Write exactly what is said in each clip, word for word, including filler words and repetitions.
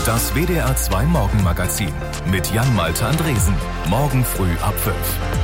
Das W D R zwei Morgenmagazin mit Jan-Malte Andresen. Morgen früh ab fünf.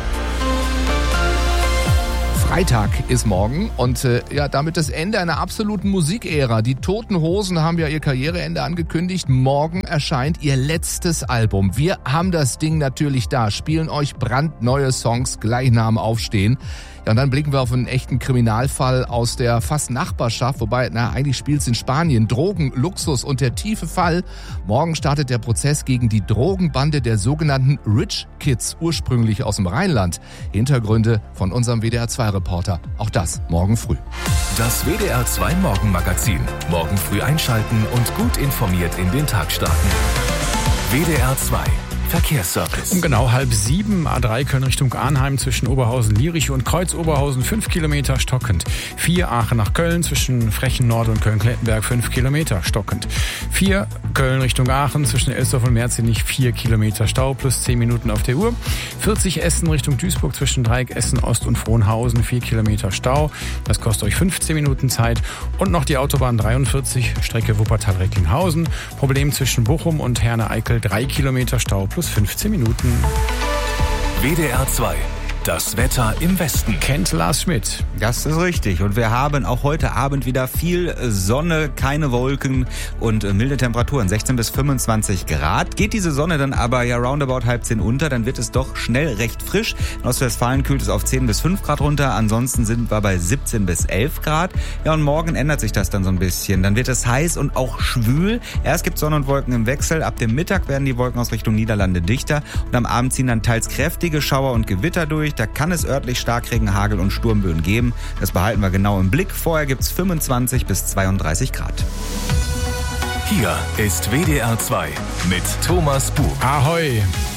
Freitag ist morgen und äh, ja, damit das Ende einer absoluten Musikära. Die Toten Hosen haben ja ihr Karriereende angekündigt. Morgen erscheint ihr letztes Album. Wir haben das Ding natürlich da, spielen euch brandneue Songs gleich nach dem Aufstehen. Ja, und dann blicken wir auf einen echten Kriminalfall aus der fast Nachbarschaft, wobei, na, eigentlich spielt's in Spanien. Drogen, Luxus und der tiefe Fall. Morgen startet der Prozess gegen die Drogenbande der sogenannten Rich Kids, ursprünglich aus dem Rheinland. Hintergründe von unserem W D R zwei Reporter. Auch das morgen früh. Das W D R zwei Morgenmagazin. Morgen früh einschalten und gut informiert in den Tag starten. W D R zwei Verkehrsservice. Um genau halb sieben, A drei Köln Richtung Arnheim zwischen Oberhausen, Lierich und Kreuz-Oberhausen fünf Kilometer stockend. vier Aachen nach Köln zwischen Frechen Nord und Köln-Klettenberg fünf Kilometer stockend. vier Köln Richtung Aachen zwischen Elsdorf und Merzenich vier Kilometer Stau plus zehn Minuten auf der Uhr. vierzig Essen Richtung Duisburg zwischen Dreieck Essen Ost und Frohnhausen vier Kilometer Stau. Das kostet euch fünfzehn Minuten Zeit. Und noch die Autobahn dreiundvierzig, Strecke Wuppertal-Recklinghausen. Problem zwischen Bochum und Herne-Eickel drei Kilometer Stau plus fünfzehn Minuten. W D R zwei. Das Wetter im Westen. Kennt Lars Schmidt. Das ist richtig. Und wir haben auch heute Abend wieder viel Sonne, keine Wolken und milde Temperaturen, sechzehn bis fünfundzwanzig Grad. Geht diese Sonne dann aber ja roundabout halb zehn unter, dann wird es doch schnell recht frisch. In Ostwestfalen kühlt es auf zehn bis fünf Grad runter. Ansonsten sind wir bei siebzehn bis elf Grad. Ja, und morgen ändert sich das dann so ein bisschen. Dann wird es heiß und auch schwül. Erst gibt es Sonne und Wolken im Wechsel. Ab dem Mittag werden die Wolken aus Richtung Niederlande dichter. Und am Abend ziehen dann teils kräftige Schauer und Gewitter durch. Da kann es örtlich Starkregen, Hagel und Sturmböen geben. Das behalten wir genau im Blick. Vorher gibt es fünfundzwanzig bis zweiunddreißig Grad. Hier ist W D R zwei mit Thomas Buch. Ahoi!